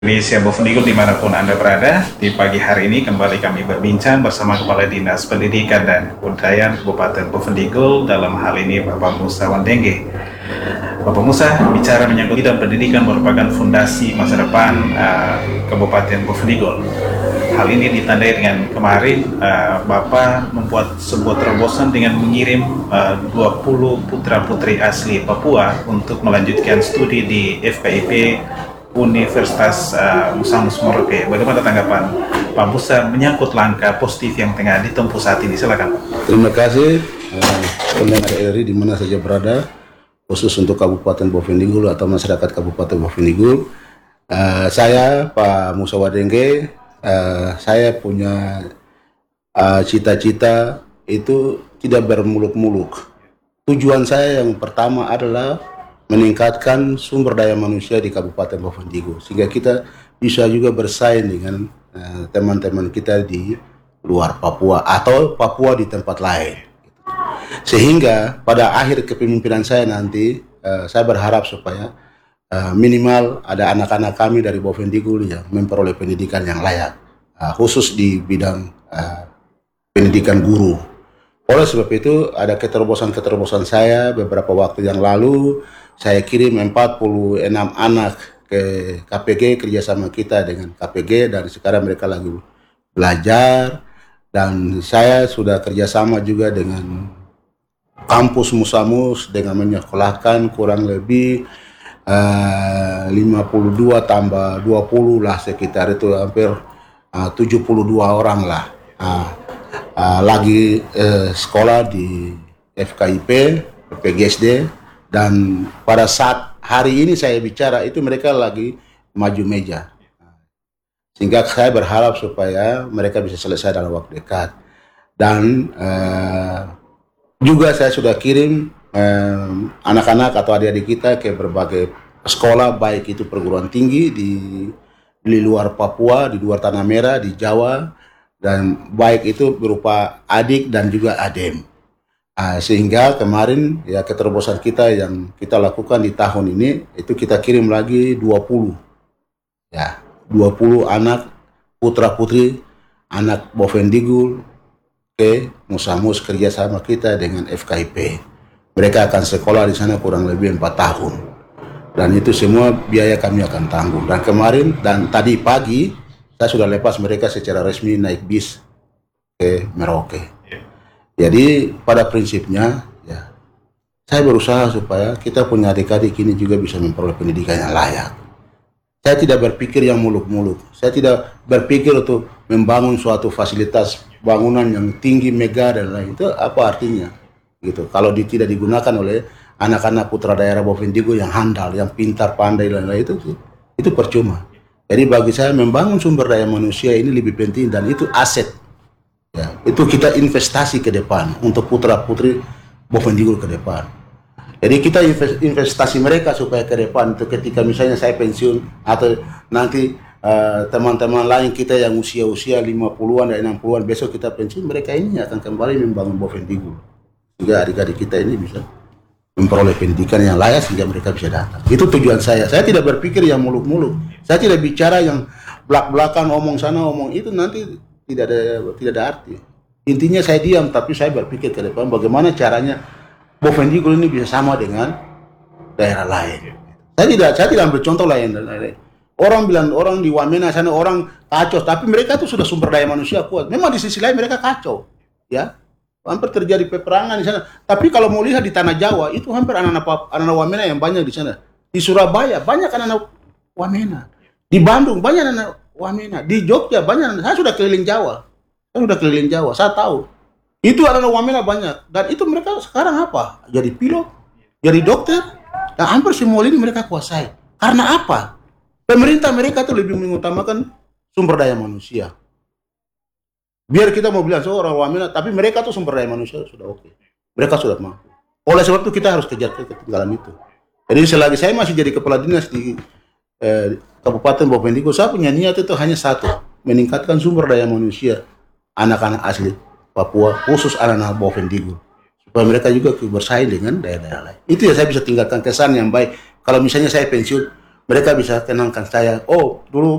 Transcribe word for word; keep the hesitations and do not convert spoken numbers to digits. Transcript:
Indonesia Bovendigul dimanapun Anda berada. Di pagi hari ini kembali kami berbincang bersama Kepala Dinas Pendidikan dan Kebudayaan Kabupaten Bovendigul, dalam hal ini Bapak Musa Wandenge. Bapak Musa, bicara menyangkut bidang pendidikan merupakan fondasi masa depan uh, Kabupaten Bovendigul. Hal ini ditandai dengan kemarin uh, Bapak membuat sebuah terobosan dengan mengirim uh, dua puluh putra-putri asli Papua untuk melanjutkan studi di F K I P Universitas uh, Musa Mus Merauke. Bagaimana tanggapan Pak Musa menyangkut langkah positif yang tengah ditempuh saat ini? Silakan. Terima kasih uh, pendengar R R I di mana saja berada, khusus untuk Kabupaten Bovendigul atau masyarakat Kabupaten Bovendigul. Uh, saya Pak Musa Wandenge, uh, saya punya uh, cita-cita itu tidak bermuluk-muluk. Tujuan saya yang pertama adalah meningkatkan sumber daya manusia di Kabupaten Bovendigul, sehingga kita bisa juga bersaing dengan uh, teman-teman kita di luar Papua atau Papua di tempat lain. Sehingga pada akhir kepemimpinan saya nanti, uh, saya berharap supaya uh, minimal ada anak-anak kami dari Bovendigul yang memperoleh pendidikan yang layak, uh, khusus di bidang uh, pendidikan guru. Oleh sebab itu ada keterobosan-keterobosan saya beberapa waktu yang lalu. Saya kirim empat puluh enam anak ke K P G, kerjasama kita dengan K P G, dan sekarang mereka lagi belajar. Dan saya sudah kerjasama juga dengan kampus Musamus dengan menyekolahkan kurang lebih uh, lima puluh dua tambah dua puluh lah, sekitar itu hampir uh, tujuh puluh dua orang lah. Uh, uh, lagi uh, sekolah di F K I P, P G S D. Dan pada saat hari ini saya bicara itu mereka lagi maju meja, sehingga saya berharap supaya mereka bisa selesai dalam waktu dekat. Dan eh, juga saya sudah kirim eh, anak-anak atau adik-adik kita ke berbagai sekolah, baik itu perguruan tinggi di, di luar Papua, di luar Tanah Merah, di Jawa, dan baik itu berupa adik dan juga adem. Uh, sehingga kemarin ya keterobosan kita yang kita lakukan di tahun ini itu kita kirim lagi dua puluh ya dua puluh anak putra putri anak Bovendigul ke Musamus kerjasama kita dengan F K I P. Mereka akan sekolah di sana kurang lebih empat tahun, dan itu semua biaya kami akan tanggung. Dan kemarin dan tadi pagi saya sudah lepas mereka secara resmi naik bis ke Merauke. Jadi pada prinsipnya ya saya berusaha supaya kita punya adik-adik ini juga bisa memperoleh pendidikan yang layak. Saya tidak berpikir yang muluk-muluk. Saya tidak berpikir untuk membangun suatu fasilitas bangunan yang tinggi, megah dan lain. Itu apa artinya? Gitu. Kalau di, tidak digunakan oleh anak-anak putra daerah Bovendigul yang handal, yang pintar, pandai dan lain itu itu percuma. Jadi bagi saya membangun sumber daya manusia ini lebih penting, dan itu aset. Ya, itu kita investasi ke depan untuk putra-putri Bovendigul ke depan. Jadi kita investasi mereka supaya ke depan itu ketika misalnya saya pensiun atau nanti uh, teman-teman lain kita yang usia-usia lima puluhan dan enam puluhan besok kita pensiun, mereka ini akan kembali membangun Bovendigul sehingga adik-adik kita ini bisa memperoleh pendidikan yang layak sehingga mereka bisa datang. Itu tujuan saya. Saya tidak berpikir yang muluk-muluk. Saya tidak bicara yang belak-belakan, omong sana omong itu, nanti tidak ada tidak ada arti. Intinya saya diam, tapi saya berpikir ke depan bagaimana caranya Bovendigul ini bisa sama dengan daerah lain. Saya tidak saya tidak ambil contoh lain. Orang bilang orang di Wamena sana orang kacau, tapi mereka itu sudah sumber daya manusia kuat. Memang di sisi lain mereka kacau, ya. Hampir terjadi peperangan di sana. Tapi kalau mau lihat di tanah Jawa itu hampir anak-anak anak Wamena yang banyak di sana. Di Surabaya banyak anak-anak Wamena. Di Bandung banyak anak Wamena, di Jogja banyak. Saya sudah keliling Jawa, saya sudah keliling Jawa, saya tahu itu anak Wamena banyak, dan itu mereka sekarang apa? Jadi pilot, jadi dokter, dan hampir semua ini mereka kuasai. Karena apa? Pemerintah mereka itu lebih mengutamakan sumber daya manusia. Biar kita mau bilang seorang Wamena, tapi mereka tuh sumber daya manusia sudah oke, okay. Mereka sudah mampu. Oleh sebab itu kita harus kejar ketinggalan itu. Jadi selagi saya masih jadi kepala dinas di eh, Kabupaten Bovendigul, saya punya niat itu hanya satu, meningkatkan sumber daya manusia anak-anak asli Papua, khusus anak-anak Bovendigul, supaya mereka juga bersaing dengan daerah-daerah lain. Itu ya saya bisa tinggalkan kesan yang baik. Kalau misalnya saya pensiun, mereka bisa kenalkan saya, oh dulu